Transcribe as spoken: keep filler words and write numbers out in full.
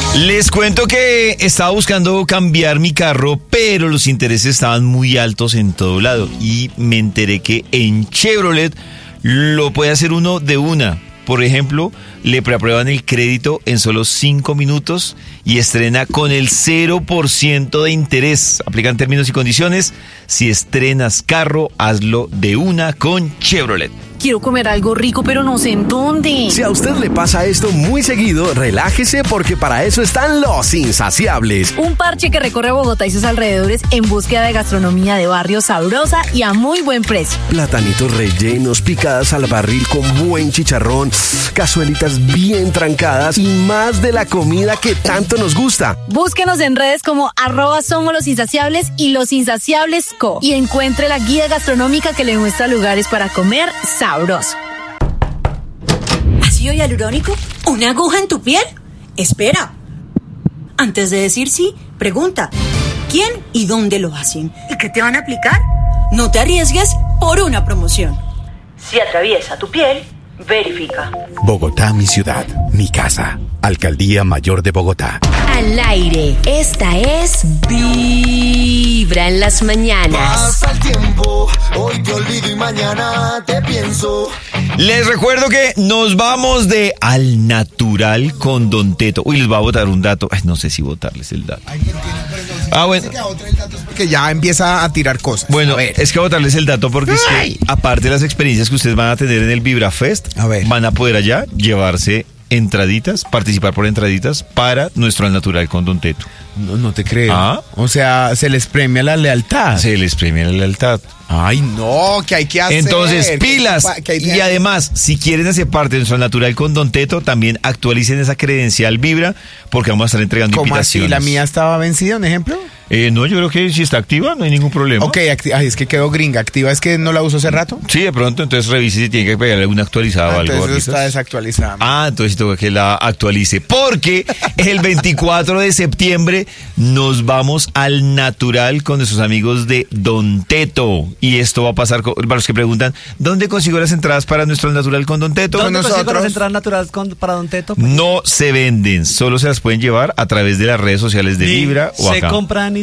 Les cuento que estaba buscando cambiar mi carro, pero los intereses estaban muy altos en todo lado. Y me enteré que en Chevrolet lo puede hacer uno de una. Por ejemplo, le preaprueban el crédito en solo cinco minutos y estrena con el cero por ciento de interés. Aplican términos y condiciones. Si estrenas carro, hazlo de una con Chevrolet. Quiero comer algo rico, pero no sé en dónde. Si a usted le pasa esto muy seguido, relájese porque para eso están los insaciables. Un parche que recorre Bogotá y sus alrededores en búsqueda de gastronomía de barrio sabrosa y a muy buen precio. Platanitos rellenos, picadas al barril con buen chicharrón, cazuelitas bien trancadas y más de la comida que tanto nos gusta. Búsquenos en redes como arroba somos los insaciables y los insaciables co. Y encuentre la guía gastronómica que le muestra lugares para comer sabroso. Sabroso. ¿Ácido hialurónico? ¿Una aguja en tu piel? Espera. Antes de decir sí, pregunta. ¿Quién y dónde lo hacen? ¿Y qué te van a aplicar? No te arriesgues por una promoción. Si atraviesa tu piel, verifica. Bogotá, mi ciudad, mi casa. Alcaldía Mayor de Bogotá. Al aire, esta es Vibra en las mañanas. Pasa el tiempo, hoy te olvido y mañana te pienso. Les recuerdo que nos vamos de Al Natural con Don Teto. Uy, les voy a botar un dato. Ay, no sé si botarles el dato. Ah, bueno. Que ya empieza a tirar cosas. Bueno, es que botarles el dato porque es que, aparte de las experiencias que ustedes van a tener en el Vibra Fest, a ver, van a poder allá llevarse entraditas, participar por entraditas para nuestro Al Natural con Don Teto. No, no te creo. ¿Ah? O sea, se les premia la lealtad. Se les premia la lealtad. Ay, no, que hay que hacer. Entonces, pilas. Que, que, que y además, si quieren hacer parte de nuestro Al Natural con Don Teto, también actualicen esa credencial Vibra, porque vamos a estar entregando ¿Cómo invitaciones. ¿Cómo así? ¿La mía estaba vencida, un ejemplo? Eh, no, yo creo que si está activa, no hay ningún problema. Ok, acti- ay, es que quedó gringa. ¿Activa es que no la uso hace rato? Sí, de pronto, entonces revise si tiene que pegarle alguna actualizada ah, o algo. Entonces está desactualizada. Ah, entonces tengo que la actualice. Porque el veinticuatro de septiembre nos vamos al Natural con nuestros amigos de Don Teto. Y esto va a pasar con, para los que preguntan, ¿dónde consigo las entradas para nuestro Natural con Don Teto? ¿Dónde Nosotros consigo las entradas naturales con, para Don Teto? Pues? No se venden, solo se las pueden llevar a través de las redes sociales de ¿Y Vibra o se acá. compran